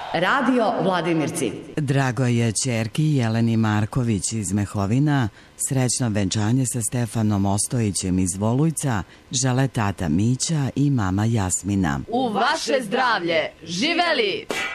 Radio Vladimirci. Drago je ćerki Jeleni Marković iz Mehovina. Srećno venčanje sa Stefanom Ostojićem iz Volujca žele tata Mića i mama Jasmina. U vaše zdravlje! Živeli!